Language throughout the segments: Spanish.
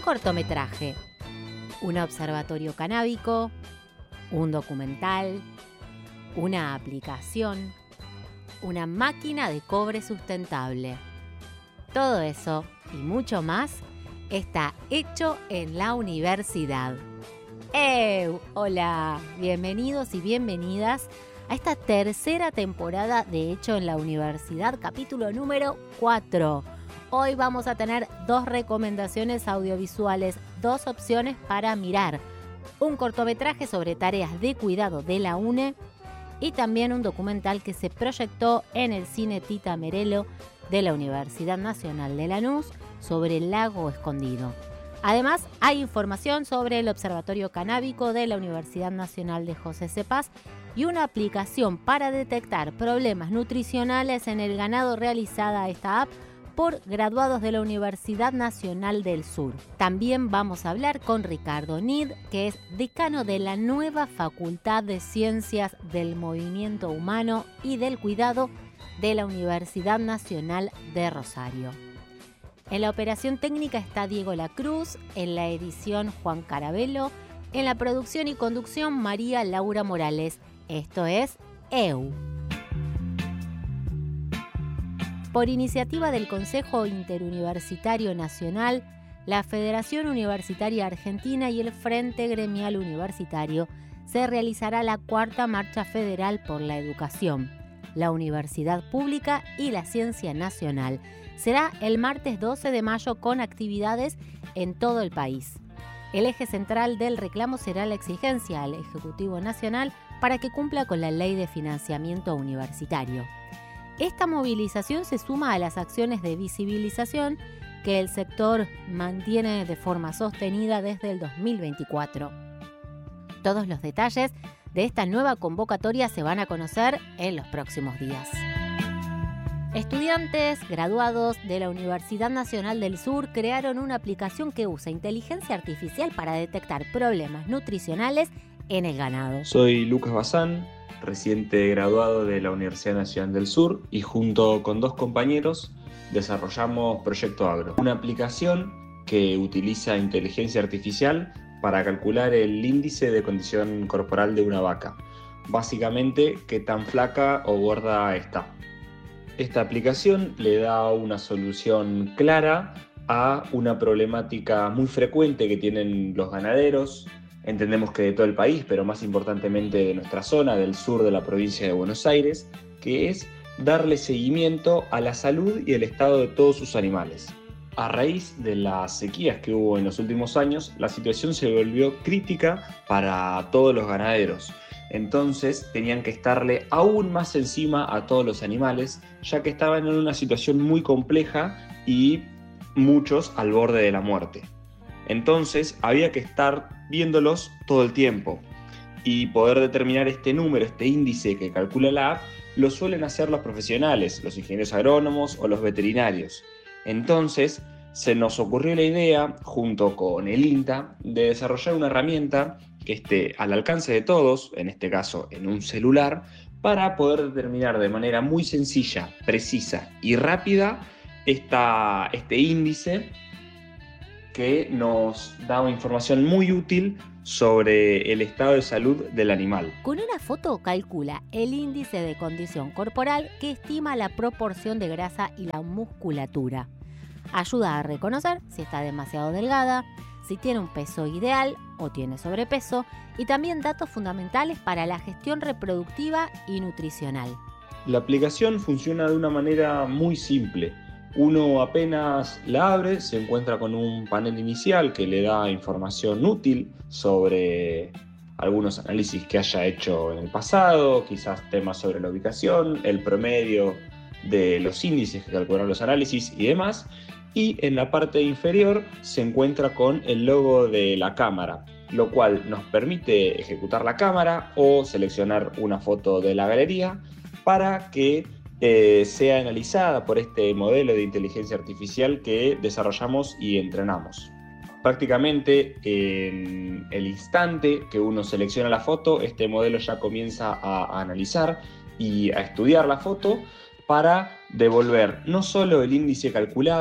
cortometraje, un observatorio canábico, un documental, una aplicación, una máquina de cobre sustentable. Todo eso y mucho más está hecho en la universidad. Hola, bienvenidos y bienvenidas a esta tercera temporada de Hecho en la Universidad, capítulo número 4. Hoy vamos a tener 2 recomendaciones audiovisuales, 2 opciones para mirar. Un cortometraje sobre tareas de cuidado de la UNE y también un documental que se proyectó en el Cine Tita Merelo de la Universidad Nacional de Lanús sobre el lago escondido. Además, hay información sobre el Observatorio Canábico de la Universidad Nacional de José C. Paz y una aplicación para detectar problemas nutricionales en el ganado realizada a esta app por graduados de la Universidad Nacional del Sur. También vamos a hablar con Ricardo Nid, que es decano de la nueva Facultad de Ciencias del Movimiento Humano y del Cuidado de la Universidad Nacional de Rosario. En la operación técnica está Diego Lacruz, en la edición Juan Carabello, en la producción y conducción María Laura Morales. Esto es EU. Por iniciativa del Consejo Interuniversitario Nacional, la Federación Universitaria Argentina y el Frente Gremial Universitario, se realizará la 4ª Marcha Federal por la Educación, la Universidad Pública y la Ciencia Nacional. Será el martes 12 de mayo con actividades en todo el país. El eje central del reclamo será la exigencia al Ejecutivo Nacional para que cumpla con la Ley de Financiamiento Universitario. Esta movilización se suma a las acciones de visibilización que el sector mantiene de forma sostenida desde el 2024. Todos los detalles de esta nueva convocatoria se van a conocer en los próximos días. Estudiantes graduados de la Universidad Nacional del Sur crearon una aplicación que usa inteligencia artificial para detectar problemas nutricionales en el ganado. Soy Lucas Bazán, reciente graduado de la Universidad Nacional del Sur, y junto con 2 compañeros desarrollamos Proyecto Agro, una aplicación que utiliza inteligencia artificial para calcular el índice de condición corporal de una vaca, básicamente qué tan flaca o gorda está. Esta aplicación le da una solución clara a una problemática muy frecuente que tienen los ganaderos. Entendemos que de todo el país, pero más importantemente de nuestra zona, del sur de la provincia de Buenos Aires, que es darle seguimiento a la salud y el estado de todos sus animales. A raíz de las sequías que hubo en los últimos años, la situación se volvió crítica para todos los ganaderos. Entonces tenían que estarle aún más encima a todos los animales, ya que estaban en una situación muy compleja y muchos al borde de la muerte. Entonces había que estar viéndolos todo el tiempo y poder determinar este número, este índice que calcula la app, lo suelen hacer los profesionales, los ingenieros agrónomos o los veterinarios. Entonces se nos ocurrió la idea, junto con el INTA, de desarrollar una herramienta que esté al alcance de todos, en este caso en un celular, para poder determinar de manera muy sencilla, precisa y rápida este índice que nos da una información muy útil sobre el estado de salud del animal. Con una foto calcula el índice de condición corporal que estima la proporción de grasa y la musculatura. Ayuda a reconocer si está demasiado delgada, si tiene un peso ideal o tiene sobrepeso, y también datos fundamentales para la gestión reproductiva y nutricional. La aplicación funciona de una manera muy simple. Uno apenas la abre, se encuentra con un panel inicial que le da información útil sobre algunos análisis que haya hecho en el pasado, quizás temas sobre la ubicación, el promedio de los índices que calcularon los análisis y demás. Y en la parte inferior se encuentra con el logo de la cámara, lo cual nos permite ejecutar la cámara o seleccionar una foto de la galería para que sea analizada por este modelo de inteligencia artificial que desarrollamos y entrenamos. Prácticamente en el instante que uno selecciona la foto, este modelo ya comienza a analizar y a estudiar la foto para devolver no solo el índice calculado,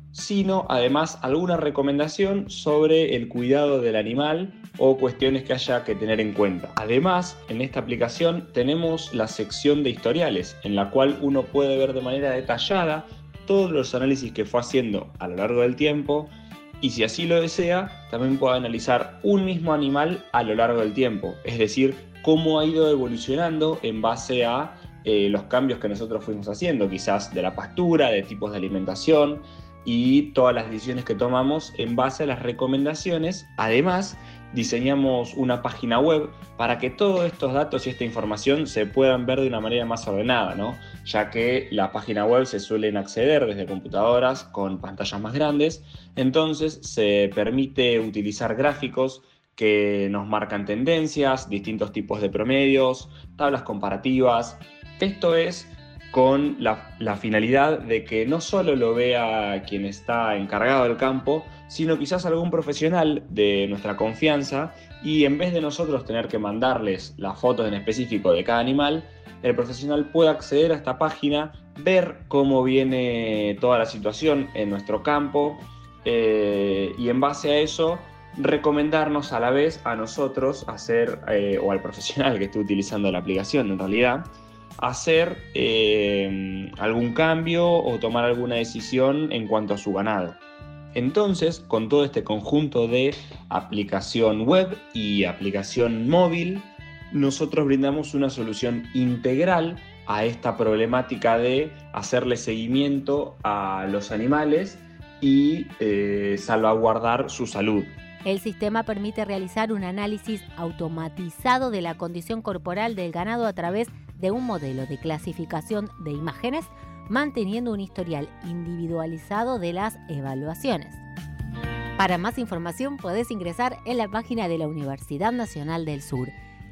sino además alguna recomendación sobre el cuidado del animal o cuestiones que haya que tener en cuenta. Además, en esta aplicación tenemos la sección de historiales, en la cual uno puede ver de manera detallada todos los análisis que fue haciendo a lo largo del tiempo, y si así lo desea, también puede analizar un mismo animal a lo largo del tiempo, es decir, cómo ha ido evolucionando en base a los cambios que nosotros fuimos haciendo, quizás de la pastura, de tipos de alimentación y todas las decisiones que tomamos en base a las recomendaciones. Además, diseñamos una página web para que todos estos datos y esta información se puedan ver de una manera más ordenada, ¿no? Ya que la página web se suelen acceder desde computadoras con pantallas más grandes, entonces se permite utilizar gráficos que nos marcan tendencias, distintos tipos de promedios, tablas comparativas. Esto es con la finalidad de que no solo lo vea quien está encargado del campo, sino quizás algún profesional de nuestra confianza, y en vez de nosotros tener que mandarles las fotos en específico de cada animal, el profesional puede acceder a esta página, ver cómo viene toda la situación en nuestro campo y en base a eso recomendarnos a la vez a nosotros hacer, o al profesional que esté utilizando la aplicación en realidad, hacer algún cambio o tomar alguna decisión en cuanto a su ganado. Entonces, con todo este conjunto de aplicación web y aplicación móvil, nosotros brindamos una solución integral a esta problemática de hacerle seguimiento a los animales y salvaguardar su salud. El sistema permite realizar un análisis automatizado de la condición corporal del ganado a través de un modelo de clasificación de imágenes, manteniendo un historial individualizado de las evaluaciones. Para más información podés ingresar en la página de la Universidad Nacional del Sur,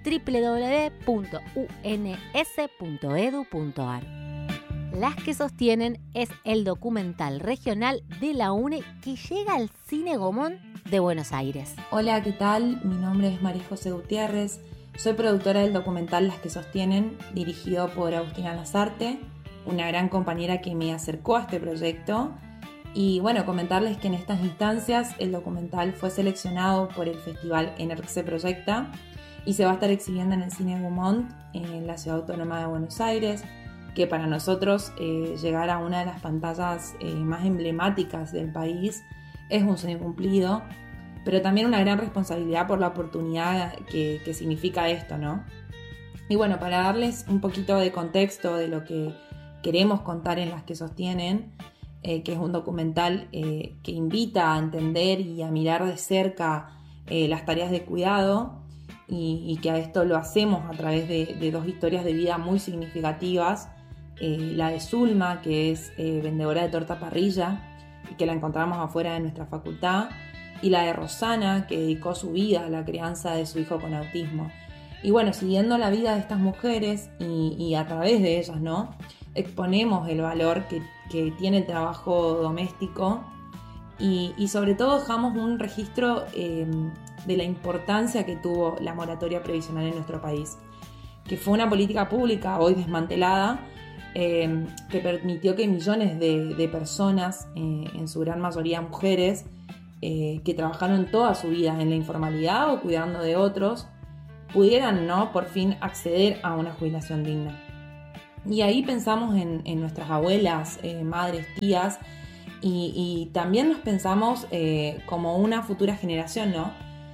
www.uns.edu.ar. Las que sostienen es el documental regional de la UNE que llega al Cine Gomón de Buenos Aires. Hola, ¿qué tal? Mi nombre es María José Gutiérrez. Soy productora del documental Las que sostienen, dirigido por Agustina Lazarte, una gran compañera que me acercó a este proyecto. Y bueno, comentarles que en estas instancias el documental fue seleccionado por el festival ENERC se Proyecta y se va a estar exhibiendo en el Cine Gaumont en la Ciudad Autónoma de Buenos Aires, que para nosotros llegar a una de las pantallas más emblemáticas del país es un sueño cumplido, pero también una gran responsabilidad por la oportunidad que significa esto, ¿no? Y bueno, para darles un poquito de contexto de lo que queremos contar en Las que sostienen, que es un documental que invita a entender y a mirar de cerca las tareas de cuidado, y que a esto lo hacemos a través de dos historias de vida muy significativas. La de Zulma, que es vendedora de torta parrilla y que la encontramos afuera de nuestra facultad, y la de Rosana, que dedicó su vida a la crianza de su hijo con autismo. Y bueno, siguiendo la vida de estas mujeres y a través de ellas, ¿no?, exponemos el valor que tiene el trabajo doméstico y sobre todo dejamos un registro de la importancia que tuvo la moratoria previsional en nuestro país, que fue una política pública hoy desmantelada, que permitió que millones de personas, en su gran mayoría mujeres, que trabajaron toda su vida en la informalidad o cuidando de otros, pudieran, ¿no?, por fin acceder a una jubilación digna. Y ahí pensamos en nuestras abuelas, madres, tías, y también nos pensamos como una futura generación, ¿no?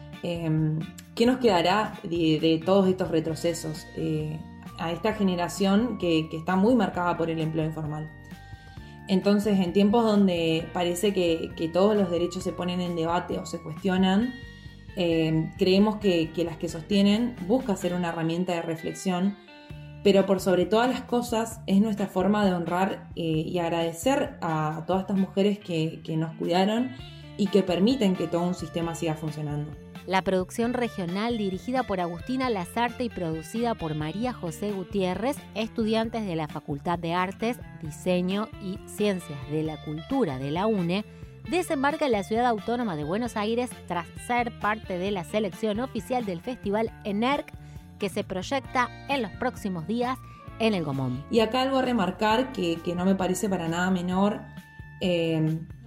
¿Qué nos quedará de todos estos retrocesos? A esta generación que está muy marcada por el empleo informal. Entonces, en tiempos donde parece que todos los derechos se ponen en debate o se cuestionan, creemos que Las que sostienen busca ser una herramienta de reflexión, pero por sobre todas las cosas es nuestra forma de honrar y agradecer a todas estas mujeres que nos cuidaron y que permiten que todo un sistema siga funcionando. La producción regional, dirigida por Agustina Lazarte y producida por María José Gutiérrez, estudiantes de la Facultad de Artes, Diseño y Ciencias de la Cultura de la UNE, desembarca en la Ciudad Autónoma de Buenos Aires tras ser parte de la selección oficial del Festival ENERC, que se proyecta en los próximos días en el Gomón. Y acá algo a remarcar que no me parece para nada menor,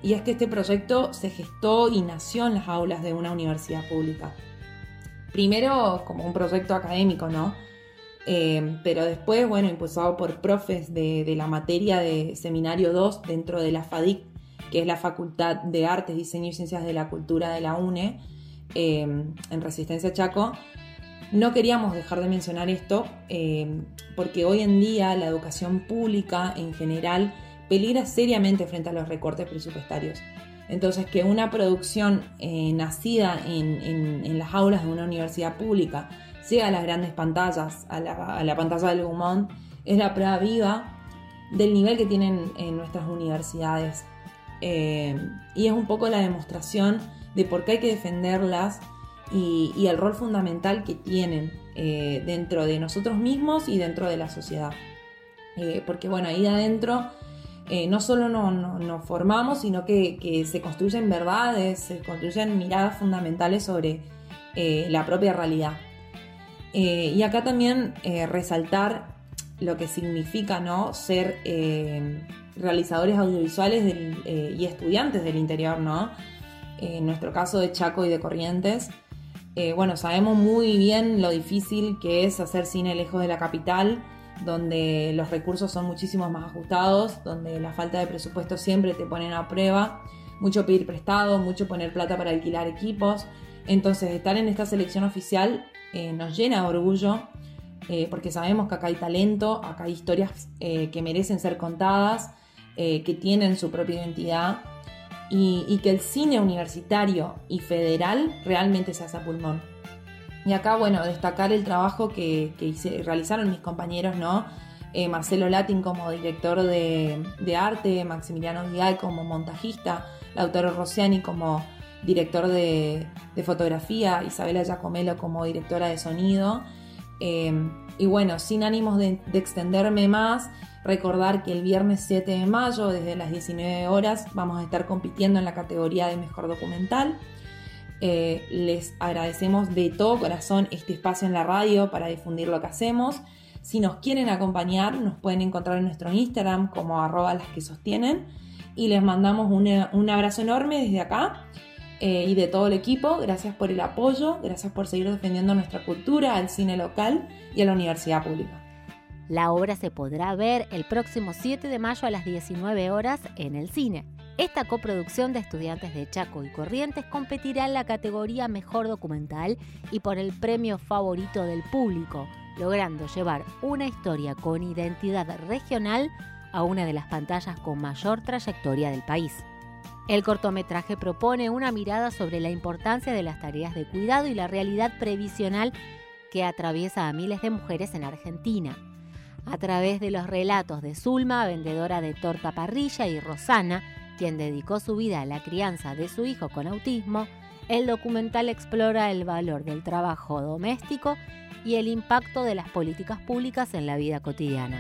y es que este proyecto se gestó y nació en las aulas de una universidad pública. Primero como un proyecto académico, ¿no? Pero después, bueno, impulsado por profes de la materia de Seminario 2 dentro de la FADIC, que es la Facultad de Artes, Diseño y Ciencias de la Cultura de la UNE, en Resistencia Chaco. No queríamos dejar de mencionar esto porque hoy en día la educación pública en general peligra seriamente frente a los recortes presupuestarios. Entonces, que una producción nacida en las aulas de una universidad pública llega a las grandes pantallas, a la pantalla del Gaumont, es la prueba viva del nivel que tienen en nuestras universidades. Y es un poco la demostración de por qué hay que defenderlas y el rol fundamental que tienen dentro de nosotros mismos y dentro de la sociedad. Porque bueno, ahí adentro no solo nos formamos, sino que se construyen verdades, se construyen miradas fundamentales sobre la propia realidad. Y acá también resaltar lo que significa, ¿no?, ser realizadores audiovisuales y estudiantes del interior, ¿no? En nuestro caso de Chaco y de Corrientes, bueno, sabemos muy bien lo difícil que es hacer cine lejos de la capital, donde los recursos son muchísimo más ajustados, donde la falta de presupuesto siempre te ponen a prueba, mucho pedir prestado, mucho poner plata para alquilar equipos. Entonces, estar en esta selección oficial nos llena de orgullo, porque sabemos que acá hay talento, acá hay historias que merecen ser contadas, que tienen su propia identidad, y que el cine universitario y federal realmente se hace a pulmón. Y acá, bueno, destacar el trabajo que realizaron mis compañeros, ¿no? Marcelo Latin como director de arte, Maximiliano Vidal como montajista, Lautaro Rossiani como director de fotografía, Isabela Giacomelo como directora de sonido. Y bueno, sin ánimos de extenderme más, recordar que el viernes 7 de mayo, desde las 19 horas, vamos a estar compitiendo en la categoría de Mejor Documental. Les agradecemos de todo corazón este espacio en la radio para difundir lo que hacemos. Si nos quieren acompañar, nos pueden encontrar en nuestro Instagram como @lasquesostienen, y les mandamos un abrazo enorme desde acá y de todo el equipo. Gracias por el apoyo, gracias por seguir defendiendo nuestra cultura, al cine local y a la universidad pública. La obra se podrá ver el próximo 7 de mayo a las 19 horas en el cine. Esta coproducción de estudiantes de Chaco y Corrientes competirá en la categoría Mejor Documental y por el premio favorito del público, logrando llevar una historia con identidad regional a una de las pantallas con mayor trayectoria del país. El cortometraje propone una mirada sobre la importancia de las tareas de cuidado y la realidad previsional que atraviesa a miles de mujeres en Argentina. A través de los relatos de Zulma, vendedora de torta parrilla, y Rosana, quien dedicó su vida a la crianza de su hijo con autismo, el documental explora el valor del trabajo doméstico y el impacto de las políticas públicas en la vida cotidiana.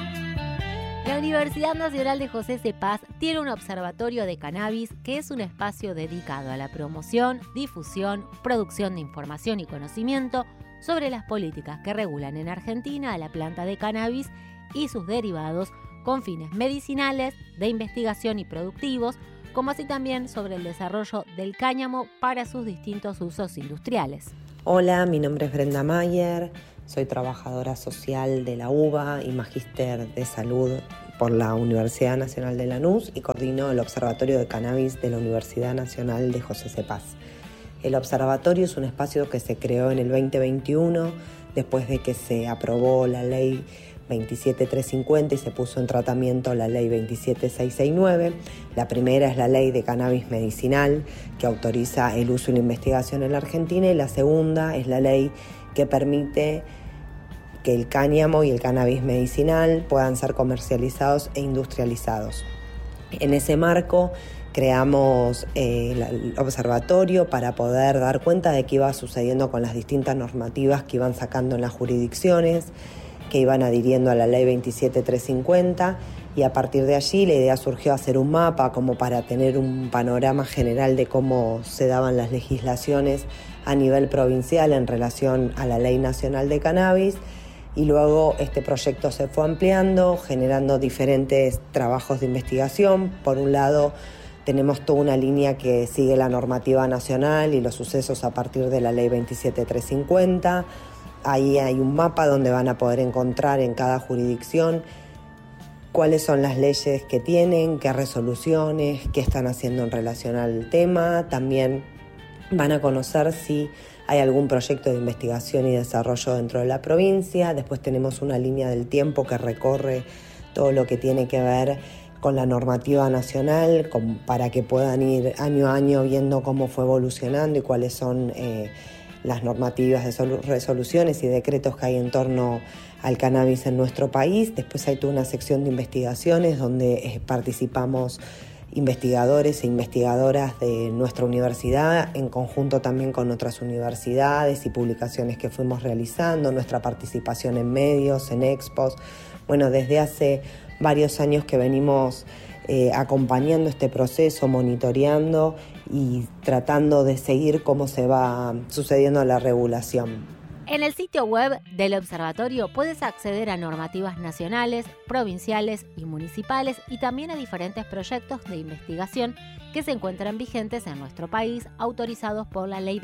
La Universidad Nacional de José C. Paz tiene un observatorio de cannabis que es un espacio dedicado a la promoción, difusión, producción de información y conocimiento sobre las políticas que regulan en Argentina a la planta de cannabis y sus derivados con fines medicinales, de investigación y productivos, como así también sobre el desarrollo del cáñamo para sus distintos usos industriales. Hola, mi nombre es Brenda Mayer, soy trabajadora social de la UBA y magíster de salud por la Universidad Nacional de Lanús y coordino el Observatorio de Cannabis de la Universidad Nacional de José C. Paz. El observatorio es un espacio que se creó en el 2021, después de que se aprobó la ley 27350 y se puso en tratamiento la ley 27669. La primera es la ley de cannabis medicinal, que autoriza el uso y la investigación en la Argentina, y la segunda es la ley que permite que el cáñamo y el cannabis medicinal puedan ser comercializados e industrializados. En ese marco creamos el observatorio para poder dar cuenta de qué iba sucediendo con las distintas normativas que iban sacando en las jurisdicciones, que iban adhiriendo a la ley 27350, y a partir de allí la idea surgió hacer un mapa como para tener un panorama general de cómo se daban las legislaciones a nivel provincial en relación a la Ley Nacional de Cannabis, y luego este proyecto se fue ampliando, generando diferentes trabajos de investigación. Por un lado, Tenemos toda una línea que sigue la normativa nacional y los sucesos a partir de la ley 27350. Ahí hay un mapa donde van a poder encontrar en cada jurisdicción cuáles son las leyes que tienen, qué resoluciones, qué están haciendo en relación al tema. También van a conocer si hay algún proyecto de investigación y desarrollo dentro de la provincia. Después tenemos una línea del tiempo que recorre todo lo que tiene que ver con la normativa nacional, para que puedan ir año a año viendo cómo fue evolucionando y cuáles son las normativas de resoluciones y decretos que hay en torno al cannabis en nuestro país. Después hay toda una sección de investigaciones donde participamos investigadores e investigadoras de nuestra universidad, en conjunto también con otras universidades y publicaciones que fuimos realizando, nuestra participación en medios, en expos. Bueno, desde hace varios años que venimos acompañando este proceso, monitoreando y tratando de seguir cómo se va sucediendo la regulación. En el sitio web del observatorio puedes acceder a normativas nacionales, provinciales y municipales y también a diferentes proyectos de investigación que se encuentran vigentes en nuestro país, autorizados por la Ley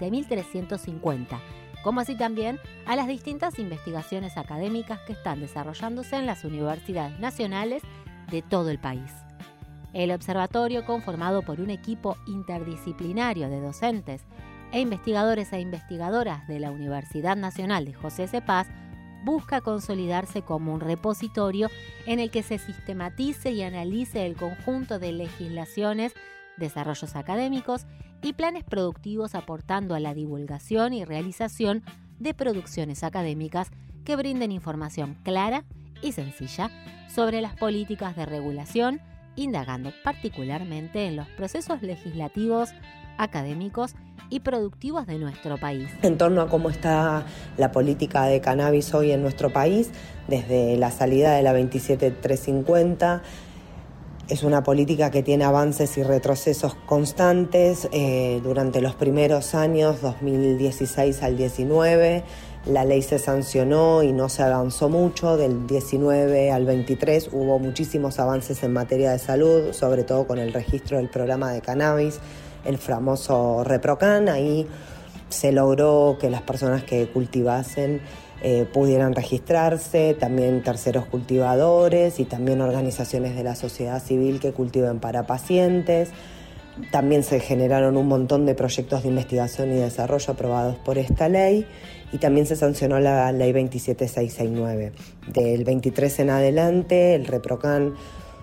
27.350, como así también a las distintas investigaciones académicas que están desarrollándose en las universidades nacionales de todo el país. El observatorio, conformado por un equipo interdisciplinario de docentes e investigadores e investigadoras de la Universidad Nacional de José C. Paz, busca consolidarse como un repositorio en el que se sistematice y analice el conjunto de legislaciones, desarrollos académicos y planes productivos, aportando a la divulgación y realización de producciones académicas que brinden información clara y sencilla sobre las políticas de regulación, indagando particularmente en los procesos legislativos, académicos y productivos de nuestro país. En torno a cómo está la política de cannabis hoy en nuestro país, desde la salida de la 27350, es una política que tiene avances y retrocesos constantes. Durante los primeros años, 2016 al 19, la ley se sancionó y no se avanzó mucho. Del 19 al 23 hubo muchísimos avances en materia de salud, sobre todo con el registro del programa de cannabis, el famoso ReproCan. Ahí se logró que las personas que cultivasen pudieran registrarse, también terceros cultivadores y también organizaciones de la sociedad civil que cultiven para pacientes. También se generaron un montón de proyectos de investigación y desarrollo aprobados por esta ley, y también se sancionó la ley 27669. Del 23 en adelante, el ReproCan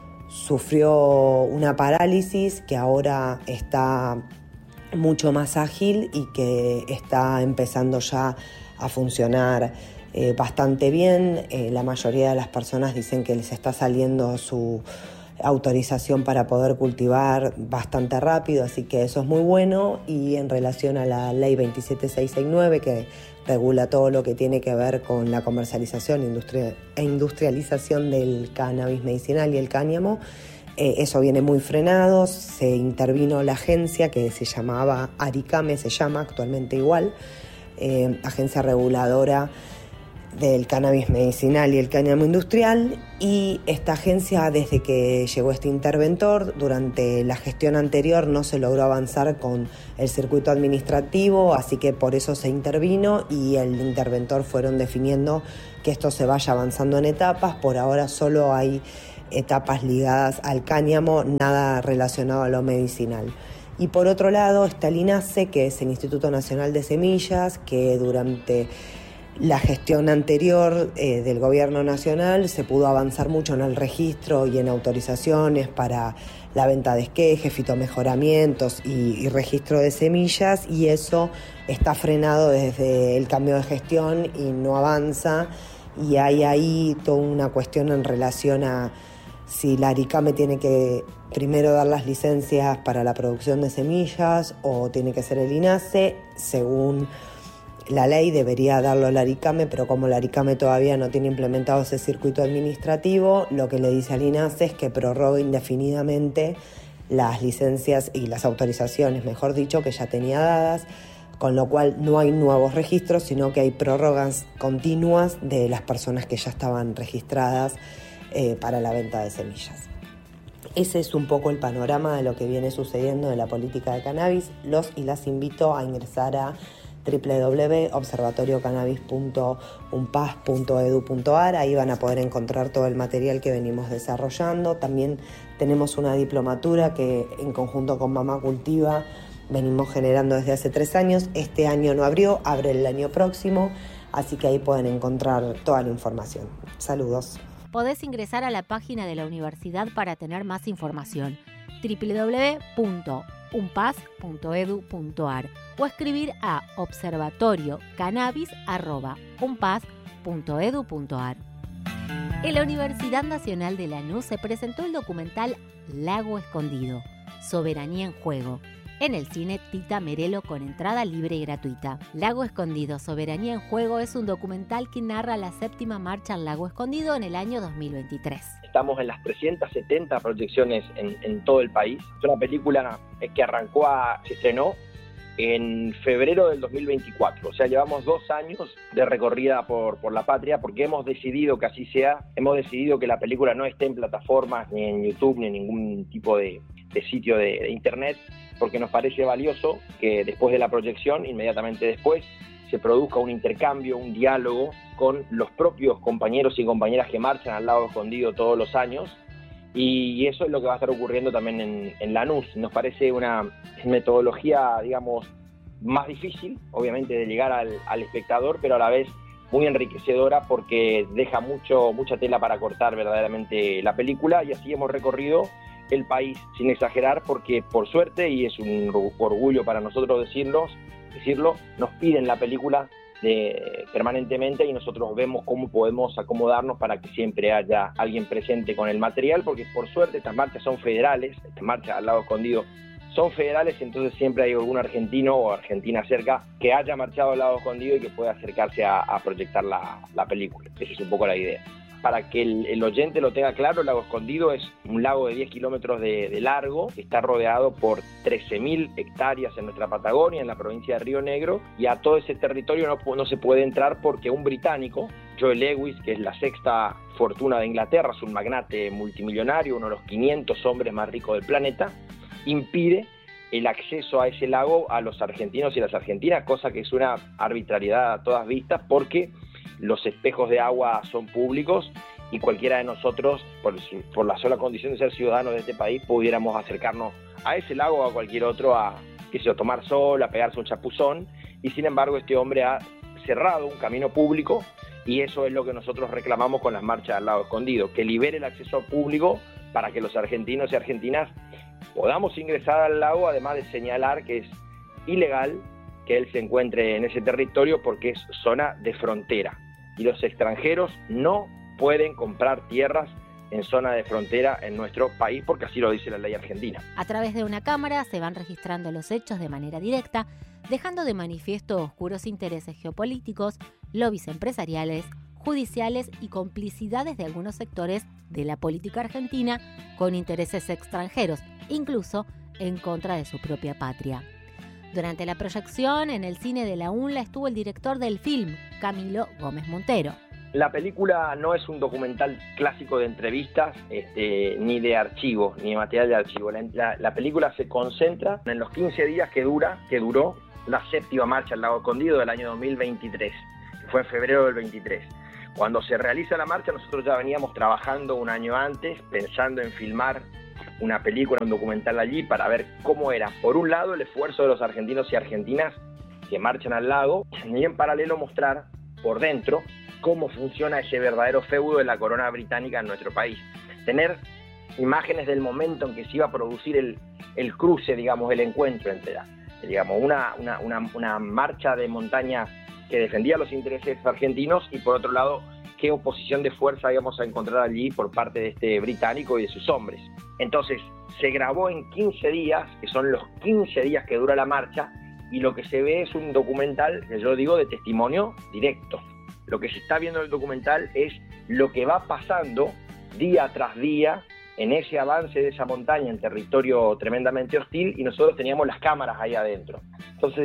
sufrió una parálisis que ahora está mucho más ágil y que está empezando ya a funcionar bastante bien. La mayoría de las personas dicen que les está saliendo su autorización para poder cultivar bastante rápido, así que eso es muy bueno. Y en relación a la ley 27669, que regula todo lo que tiene que ver con la comercialización e industrialización del cannabis medicinal y el cáñamo, eso viene muy frenado. Se intervino la agencia que se llamaba ARICAME, se llama actualmente igual, Agencia Reguladora del Cannabis Medicinal y el Cáñamo Industrial, y esta agencia, desde que llegó este interventor, durante la gestión anterior no se logró avanzar con el circuito administrativo, así que por eso se intervino y el interventor fueron definiendo que esto se vaya avanzando en etapas. Por ahora solo hay etapas ligadas al cáñamo, nada relacionado a lo medicinal. Y por otro lado está el INASE, que es el Instituto Nacional de Semillas, que durante la gestión anterior del Gobierno Nacional se pudo avanzar mucho en el registro y en autorizaciones para la venta de esquejes, fitomejoramientos y registro de semillas, y eso está frenado desde el cambio de gestión y no avanza, y hay ahí toda una cuestión en relación a si la ARICAME tiene que primero dar las licencias para la producción de semillas o tiene que ser el INASE. Según la ley debería darlo la ARICAME, pero como la ARICAME todavía no tiene implementado ese circuito administrativo, lo que le dice al INASE es que prorrogue indefinidamente las licencias y las autorizaciones, mejor dicho, que ya tenía dadas, con lo cual no hay nuevos registros, sino que hay prórrogas continuas de las personas que ya estaban registradas para la venta de semillas. Ese es un poco el panorama de lo que viene sucediendo en la política de cannabis. Los y las invito a ingresar a www.observatoriocannabis.unpas.edu.ar. Ahí van a poder encontrar todo el material que venimos desarrollando. También tenemos una diplomatura que en conjunto con Mamá Cultiva venimos generando desde hace 3 años. Este año no abrió, abre el año próximo, así que ahí pueden encontrar toda la información. Saludos. Podés ingresar a la página de la universidad para tener más información, www.unpas.edu.ar, o escribir a observatoriocannabis@unpas.edu.ar. En la Universidad Nacional de Lanús se presentó el documental Lago Escondido, Soberanía en Juego, en el cine Tita Merelo con entrada libre y gratuita. Lago Escondido, Soberanía en Juego es un documental que narra la 7ª marcha al Lago Escondido en el año 2023. Estamos en las 370 proyecciones en todo el país. Es una película que se estrenó en febrero del 2024. O sea, llevamos 2 años de recorrida por la patria porque hemos decidido que así sea. Hemos decidido que la película no esté en plataformas, ni en YouTube, ni en ningún tipo de sitio de internet, porque nos parece valioso que después de la proyección, inmediatamente después, se produzca un intercambio, un diálogo con los propios compañeros y compañeras que marchan al Lago Escondido todos los años, y eso es lo que va a estar ocurriendo también en Lanús. Nos parece una metodología, digamos, más difícil, obviamente, de llegar al espectador, pero a la vez muy enriquecedora porque deja mucha tela para cortar verdaderamente la película, y así hemos recorrido el país, sin exagerar, porque por suerte, y es un orgullo para nosotros decirlo, nos piden la película permanentemente, y nosotros vemos cómo podemos acomodarnos para que siempre haya alguien presente con el material, porque por suerte estas marchas son federales, estas marchas al Lago Escondido son federales, entonces siempre hay algún argentino o argentina cerca que haya marchado al Lago Escondido y que pueda acercarse a proyectar la película. Esa es un poco la idea. Para que el oyente lo tenga claro, el Lago Escondido es un lago de 10 kilómetros de largo, que está rodeado por 13.000 hectáreas en nuestra Patagonia, en la provincia de Río Negro, y a todo ese territorio no se puede entrar porque un británico, Joe Lewis, que es la 6ª fortuna de Inglaterra, es un magnate multimillonario, uno de los 500 hombres más ricos del planeta, impide el acceso a ese lago a los argentinos y las argentinas, cosa que es una arbitrariedad a todas vistas, porque los espejos de agua son públicos y cualquiera de nosotros, por la sola condición de ser ciudadanos de este país, pudiéramos acercarnos a ese lago o a cualquier otro a tomar sol, a pegarse un chapuzón, y sin embargo este hombre ha cerrado un camino público, y eso es lo que nosotros reclamamos con las marchas al Lago Escondido, que libere el acceso público para que los argentinos y argentinas podamos ingresar al lago, además de señalar que es ilegal que él se encuentre en ese territorio porque es zona de frontera, y los extranjeros no pueden comprar tierras en zona de frontera en nuestro país porque así lo dice la ley argentina. A través de una cámara se van registrando los hechos de manera directa, dejando de manifiesto oscuros intereses geopolíticos, lobbies empresariales, judiciales y complicidades de algunos sectores de la política argentina con intereses extranjeros, incluso en contra de su propia patria. Durante la proyección en el cine de la UNLA estuvo el director del film, Camilo Gómez Montero. La película no es un documental clásico de entrevistas, ni de archivo, ni de material de archivo. La película se concentra en los 15 días que duró la 7ª marcha al Lago Escondido del año 2023, que fue en febrero del 23. Cuando se realiza la marcha, nosotros ya veníamos trabajando un año antes, pensando en filmar una película, un documental allí, para ver cómo era, por un lado, el esfuerzo de los argentinos y argentinas que marchan al lago, y en paralelo mostrar por dentro cómo funciona ese verdadero feudo de la corona británica en nuestro país. Tener imágenes del momento en que se iba a producir el cruce, digamos, el encuentro entre, digamos, una marcha de montaña que defendía los intereses argentinos, y por otro lado, qué oposición de fuerza íbamos a encontrar allí por parte de este británico y de sus hombres. Entonces, se grabó en 15 días, que son los 15 días que dura la marcha, y lo que se ve es un documental, que yo digo, de testimonio directo. Lo que se está viendo en el documental es lo que va pasando día tras día en ese avance de esa montaña en territorio tremendamente hostil, y nosotros teníamos las cámaras ahí adentro. Entonces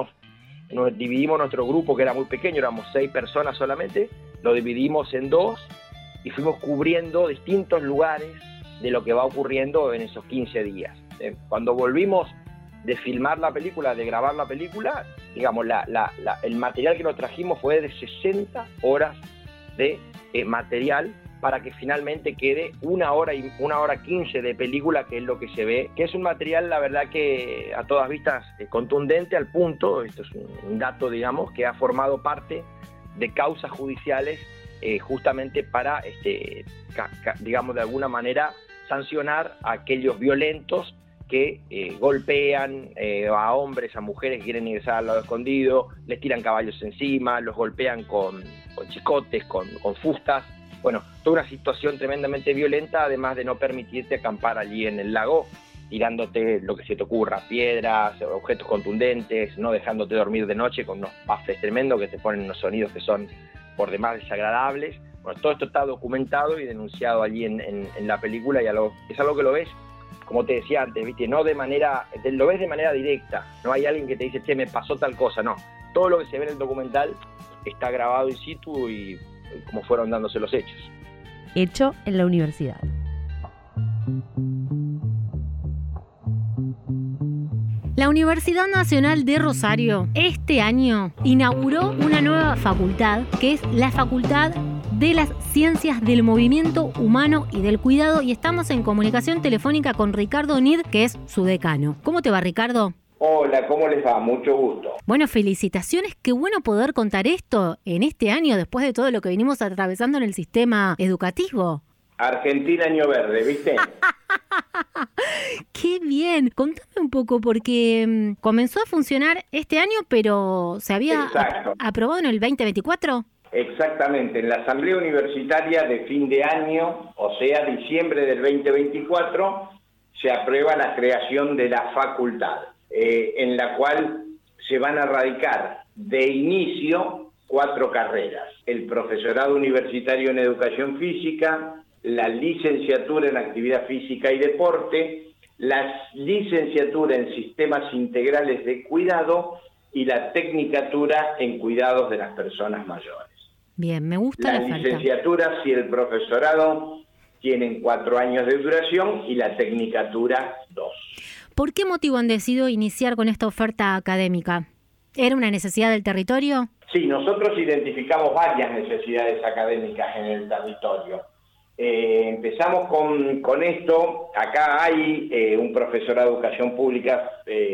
dividimos nuestro grupo, que era muy pequeño, éramos 6 personas solamente, lo dividimos en 2 y fuimos cubriendo distintos lugares de lo que va ocurriendo en esos 15 días. Cuando volvimos de filmar la película, de grabar la película, digamos, el material que nos trajimos fue de 60 horas de material para que finalmente quede 1 hora y 1 hora 15 de película, que es lo que se ve, que es un material, la verdad, que a todas vistas contundente, al punto, esto es un dato, digamos, que ha formado parte de causas judiciales justamente para, digamos, de alguna manera sancionar a aquellos violentos que golpean a hombres, a mujeres que quieren ingresar al lado escondido, les tiran caballos encima, los golpean con chicotes, con fustas. Bueno, toda una situación tremendamente violenta, además de no permitirte acampar allí en el lago, tirándote lo que se te ocurra, piedras, objetos contundentes, no dejándote dormir de noche con unos baffles tremendos que te ponen unos sonidos que son por demás desagradables. Bueno, todo esto está documentado y denunciado allí en la película, y es algo que lo ves, como te decía antes, ¿viste? No lo ves de manera directa, no hay alguien que te dice, che, me pasó tal cosa, no. Todo lo que se ve en el documental está grabado in situ y cómo fueron dándose los hechos. Hecho en la universidad. La Universidad Nacional de Rosario este año inauguró una nueva facultad, que es la Facultad de las Ciencias del Movimiento Humano y del Cuidado, y estamos en comunicación telefónica con Ricardo Nid, que es su decano. ¿Cómo te va, Ricardo? Hola, ¿cómo les va? Mucho gusto. Bueno, felicitaciones, qué bueno poder contar esto en este año después de todo lo que venimos atravesando en el sistema educativo. Argentina año verde, ¿viste? ¡Qué bien! Contame un poco, porque comenzó a funcionar este año, pero ¿se había aprobado en el 2024? Exactamente, en la Asamblea Universitaria de fin de año, o sea, diciembre del 2024, se aprueba la creación de la facultad, en la cual se van a radicar de inicio 4 carreras: el profesorado universitario en educación física, la licenciatura en actividad física y deporte, la licenciatura en sistemas integrales de cuidado y la tecnicatura en cuidados de las personas mayores. Bien, me gusta la licenciatura y el profesorado tienen 4 años de duración y la tecnicatura 2. ¿Por qué motivo han decidido iniciar con esta oferta académica? ¿Era una necesidad del territorio? Sí, nosotros identificamos varias necesidades académicas en el territorio. Empezamos con esto. Acá hay un profesorado de educación pública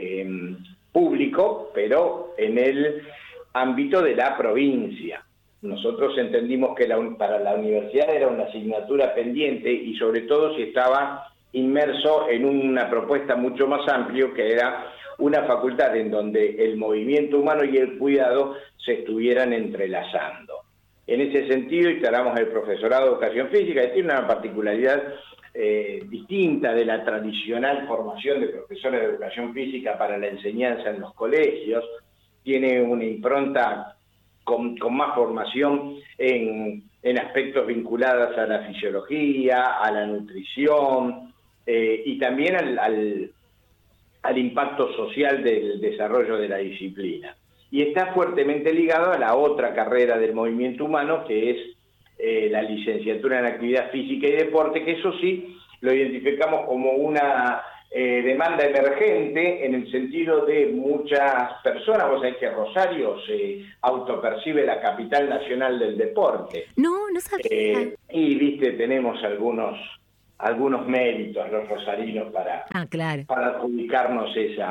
público, pero en el ámbito de la provincia. Nosotros entendimos que para la universidad era una asignatura pendiente, y sobre todo si estaba inmerso en una propuesta mucho más amplia, que era una facultad en donde el movimiento humano y el cuidado se estuvieran entrelazando. En ese sentido instalamos el profesorado de educación física, que tiene una particularidad distinta de la tradicional formación de profesores de educación física para la enseñanza en los colegios. Tiene una impronta con más formación en aspectos vinculados a la fisiología, a la nutrición, y también al impacto social del desarrollo de la disciplina. Y está fuertemente ligado a la otra carrera del movimiento humano, que es la licenciatura en actividad física y deporte, que eso sí lo identificamos como una demanda emergente, en el sentido de muchas personas. Vos sabés que Rosario se autopercibe la capital nacional del deporte. No sabía. Y viste, tenemos algunos méritos los rosarinos para adjudicarnos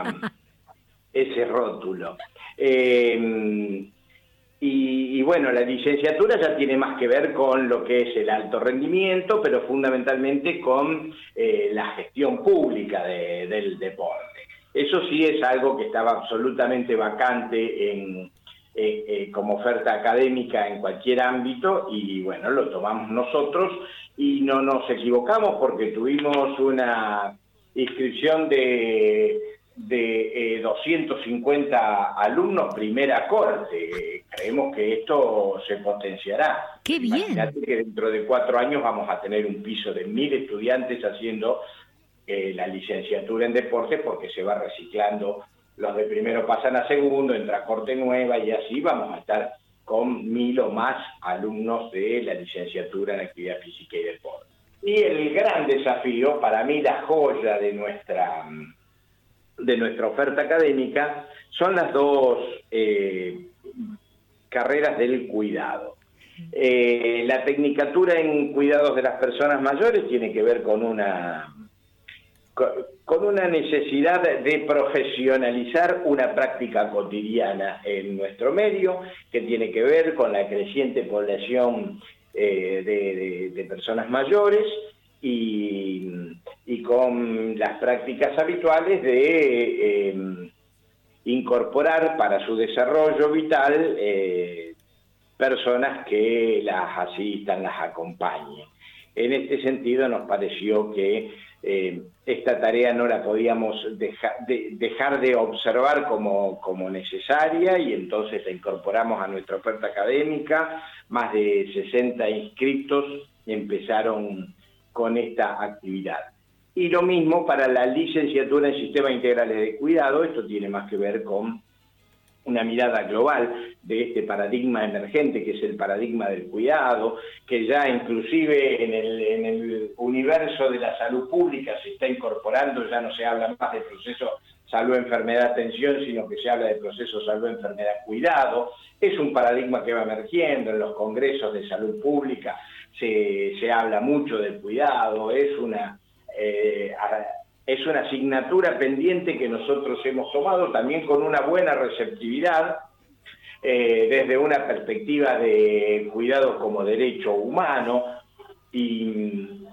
ese rótulo. Y bueno, la licenciatura ya tiene más que ver con lo que es el alto rendimiento, pero fundamentalmente con la gestión pública del deporte. Eso sí es algo que estaba absolutamente vacante como oferta académica en cualquier ámbito, y bueno, lo tomamos nosotros y no nos equivocamos, porque tuvimos una inscripción de 250 alumnos primera corte. Creemos que esto se potenciará. ¡Qué bien! Imagínate que dentro de 4 años vamos a tener un piso de 1000 estudiantes haciendo la licenciatura en deporte, porque se va reciclando. Los de primero pasan a segundo, entra corte nueva, y así vamos a estar con 1000 o más alumnos de la licenciatura en actividad física y deporte. Y el gran desafío, para mí la joya de nuestra oferta académica, son las dos carreras del cuidado. La tecnicatura en cuidados de las personas mayores tiene que ver con una necesidad de profesionalizar una práctica cotidiana en nuestro medio, que tiene que ver con la creciente población de personas mayores y con las prácticas habituales de incorporar para su desarrollo vital personas que las asistan, las acompañen. En este sentido nos pareció que esta tarea no la podíamos dejar de observar como necesaria, y entonces la incorporamos a nuestra oferta académica. Más de 60 inscritos empezaron con esta actividad. Y lo mismo para la licenciatura en Sistemas Integrales de Cuidado. Esto tiene más que ver con una mirada global de este paradigma emergente, que es el paradigma del cuidado, que ya inclusive en el universo de la salud pública se está incorporando. Ya no se habla más del proceso salud-enfermedad-atención, sino que se habla del proceso salud-enfermedad-cuidado. Es un paradigma que va emergiendo. En los congresos de salud pública se habla mucho del cuidado. Es una asignatura pendiente que nosotros hemos tomado también con una buena receptividad, desde una perspectiva de cuidado como derecho humano, y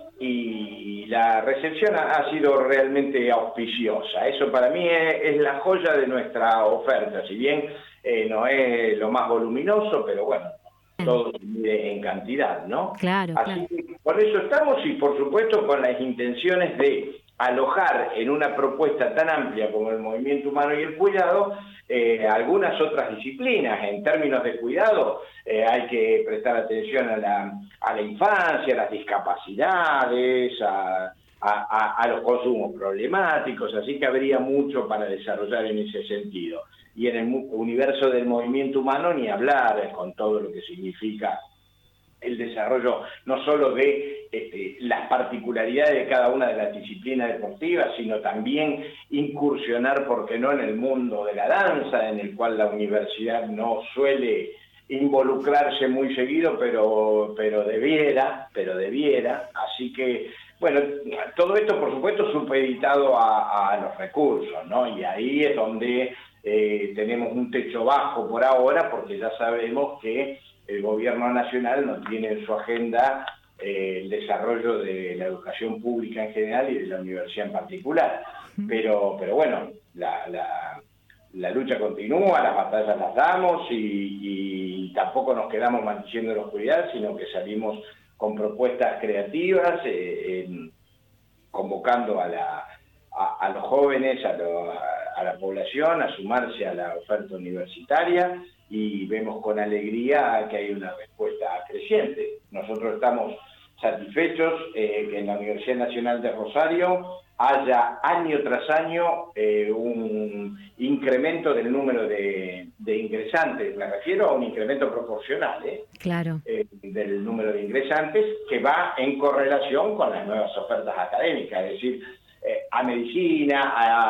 la recepción ha sido realmente auspiciosa. Eso para mí es la joya de nuestra oferta, si bien no es lo más voluminoso, pero bueno, todo se mide en cantidad, ¿no? Claro, Así que por eso estamos, y por supuesto con las intenciones de alojar en una propuesta tan amplia como el movimiento humano y el cuidado algunas otras disciplinas. En términos de cuidado hay que prestar atención a la infancia, a las discapacidades, a los consumos problemáticos, así que habría mucho para desarrollar en ese sentido. Y en el universo del movimiento humano ni hablar, con todo lo que significa el desarrollo no solo de las particularidades de cada una de las disciplinas deportivas, sino también incursionar, ¿por qué no?, en el mundo de la danza, en el cual la universidad no suele involucrarse muy seguido, pero debiera. Así que, bueno, todo esto, por supuesto, supeditado a los recursos, ¿no? Y ahí es donde tenemos un techo bajo por ahora, porque ya sabemos que el gobierno nacional no tiene en su agenda el desarrollo de la educación pública en general y de la universidad en particular. Pero bueno, la lucha continúa, las batallas las damos, y tampoco nos quedamos manteniendo la oscuridad, sino que salimos con propuestas creativas, convocando a los jóvenes, a la población a sumarse a la oferta universitaria, y vemos con alegría que hay una respuesta creciente. Nosotros estamos satisfechos que en la Universidad Nacional de Rosario haya año tras año un incremento del número de ingresantes. Me refiero a un incremento proporcional claro. Del número de ingresantes, que va en correlación con las nuevas ofertas académicas, es decir, a medicina,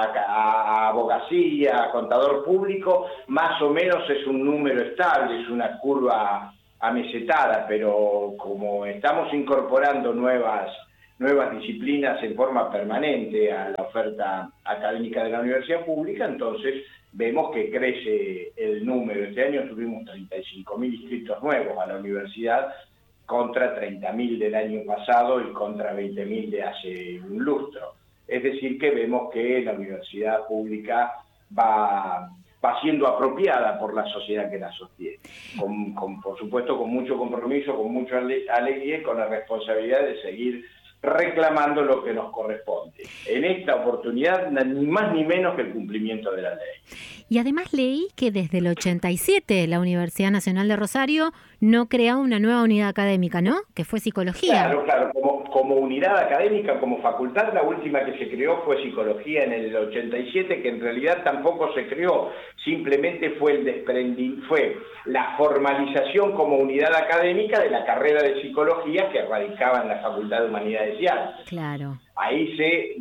a abogacía, a contador público, más o menos es un número estable, es una curva amesetada, pero como estamos incorporando nuevas disciplinas en forma permanente a la oferta académica de la universidad pública, entonces vemos que crece el número. Este año tuvimos 35.000 inscritos nuevos a la universidad, contra 30.000 del año pasado y contra 20.000 de hace un lustro. Es decir, que vemos que la universidad pública va siendo apropiada por la sociedad que la sostiene, por supuesto con mucho compromiso, con mucha alegría y con la responsabilidad de seguir reclamando lo que nos corresponde. En esta oportunidad, ni más ni menos que el cumplimiento de la ley. Y además leí que desde el 87 la Universidad Nacional de Rosario no crea una nueva unidad académica, ¿no? Que fue psicología. Claro, como unidad académica, como facultad, la última que se creó fue psicología en el 87, que en realidad tampoco se creó, simplemente fue fue la formalización como unidad académica de la carrera de psicología que radicaba en la Facultad de Humanidades y Artes. Claro. Ahí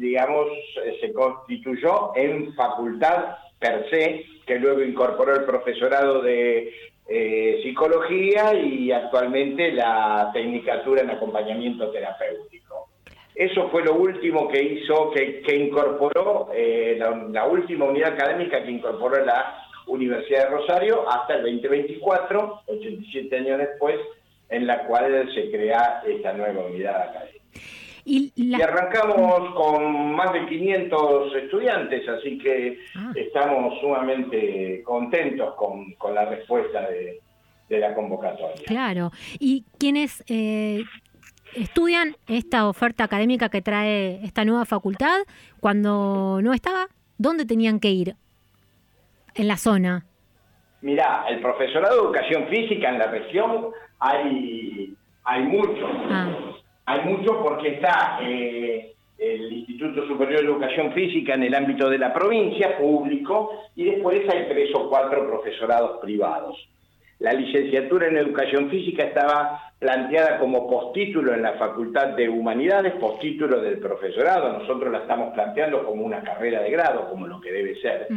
se constituyó en facultad per se, que luego incorporó el profesorado de psicología y actualmente la tecnicatura en acompañamiento terapéutico. Eso fue lo último que hizo, que incorporó, la última unidad académica que incorporó la Universidad de Rosario hasta el 2024, 87 años después, en la cual se crea esta nueva unidad académica. Y arrancamos con más de 500 estudiantes, así que estamos sumamente contentos con la respuesta de la convocatoria. Claro. ¿Y quiénes estudian esta oferta académica que trae esta nueva facultad? Cuando no estaba, ¿dónde tenían que ir? En la zona. Mirá, el profesorado de educación física en la región hay mucho. Hay mucho porque está el Instituto Superior de Educación Física en el ámbito de la provincia, público, y después hay 3 o 4 profesorados privados. La licenciatura en Educación Física estaba planteada como postítulo en la Facultad de Humanidades, postítulo del profesorado. Nosotros la estamos planteando como una carrera de grado, como lo que debe ser.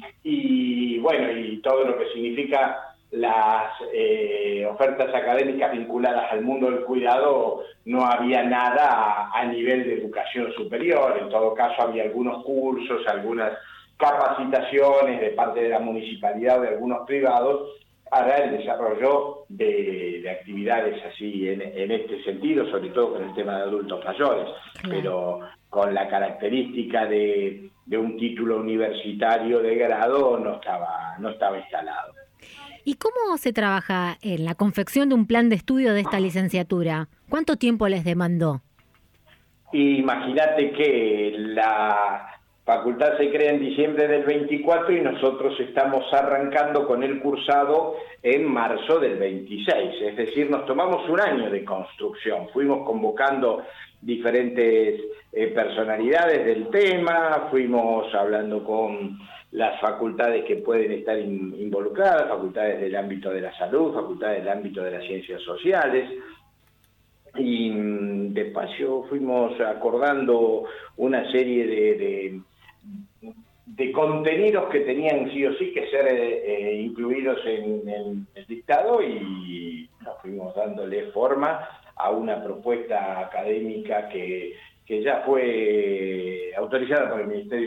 Y bueno, y todo lo que significa las ofertas académicas vinculadas al mundo del cuidado, no había nada a nivel de educación superior. En todo caso había algunos cursos, algunas capacitaciones de parte de la municipalidad o de algunos privados para el desarrollo de actividades así en este sentido, sobre todo con el tema de adultos mayores, pero con la característica de un título universitario de grado no estaba instalado. ¿Y cómo se trabaja en la confección de un plan de estudio de esta licenciatura? ¿Cuánto tiempo les demandó? Imagínate que la facultad se crea en diciembre del 24 y nosotros estamos arrancando con el cursado en marzo del 26. Es decir, nos tomamos un año de construcción. Fuimos convocando diferentes personalidades del tema, fuimos hablando con las facultades que pueden estar involucradas, facultades del ámbito de la salud, facultades del ámbito de las ciencias sociales, y despacio fuimos acordando una serie de contenidos que tenían sí o sí que ser incluidos en el dictado, y nos fuimos dándole forma a una propuesta académica que ya fue autorizada por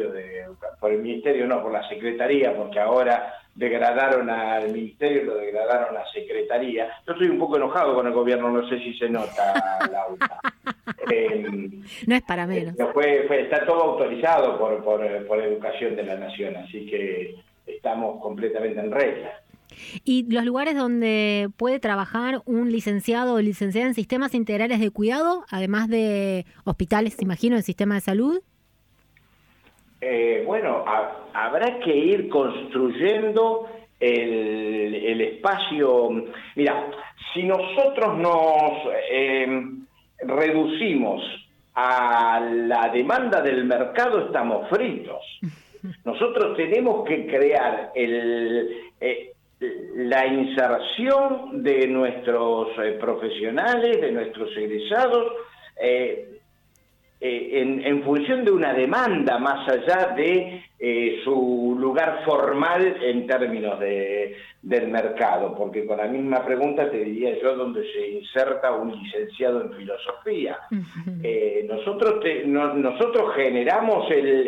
por la Secretaría, porque ahora degradaron al Ministerio y lo degradaron a la Secretaría. Yo estoy un poco enojado con el gobierno, no sé si se nota, Laura. No es para menos. Está todo autorizado por Educación de la Nación, así que estamos completamente en regla. ¿Y los lugares donde puede trabajar un licenciado o licenciada en sistemas integrales de cuidado, además de hospitales, imagino, el sistema de salud? Bueno, habrá que ir construyendo el espacio. Mira, si nosotros nos reducimos a la demanda del mercado, estamos fritos. Nosotros tenemos que crear la inserción de nuestros profesionales, de nuestros egresados, en función de una demanda, más allá de su lugar formal en términos del mercado, porque con la misma pregunta te diría yo dónde se inserta un licenciado en filosofía. Nosotros generamos